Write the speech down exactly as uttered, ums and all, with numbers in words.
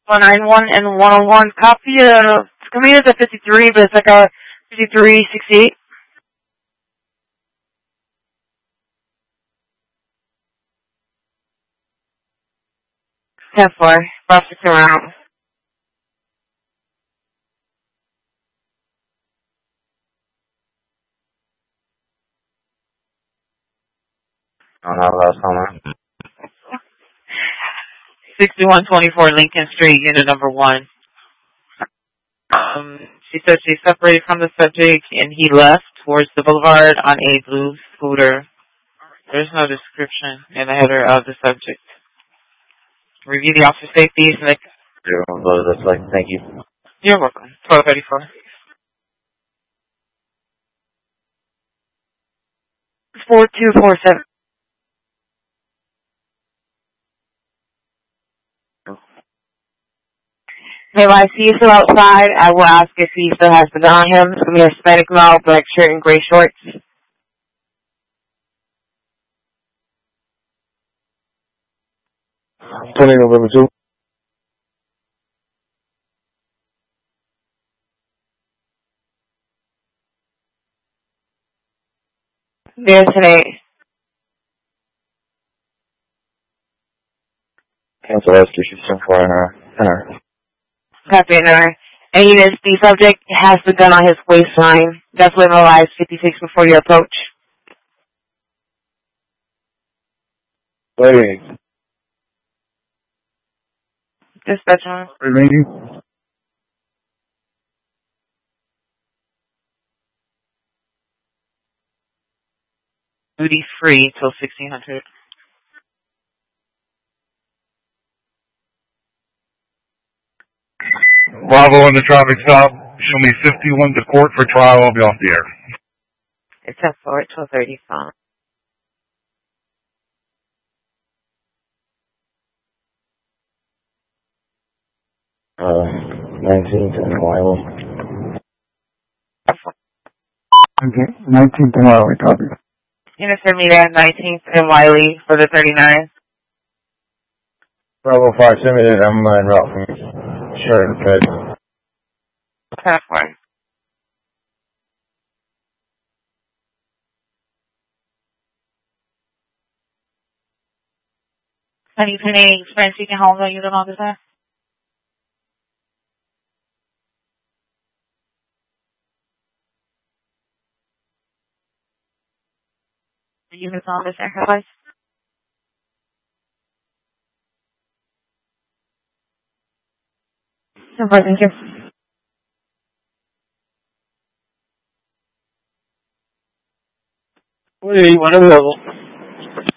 one ninety-one and one oh one. Copy of, it's coming in at fifty-three, but it's like a fifty-three sixty-eight. ten four. About six around. I don't have last comment. sixty-one twenty-four Lincoln Street, unit number one. Um, she said she separated from the subject and he left towards the boulevard on a blue scooter. There's no description in the header of the subject. Review the officer safety. Like, That's like, thank you. You're welcome. twelve thirty-four. four two four seven. If I see you still outside, I will ask if he still has the gun on him. It's going to be a Hispanic male, black shirt and gray shorts. twenty November two. There today. Cancel that she's ten four in her. In her. Copy another. And he is, the subject has the gun on his waistline. Definitely realize fifty-six before you approach. Wait. Dispatch on. Remaining. Duty free till sixteen hundred. Bravo in the traffic stop. Show me fifty-one to court for trial. I'll be off the air. It's ten four, twelve thirty-five. Uh, nineteenth and Wylie. Okay, nineteenth and Wylie, copy. Unit send me there, nineteenth and Wiley for the thirty-nine. Bravo five, send me that. I'm uh, en route from Sheridan Fed. ten four. Any any experience you can hold on unit officer? Unit officer, hello? No problem, thank you. What do you want available?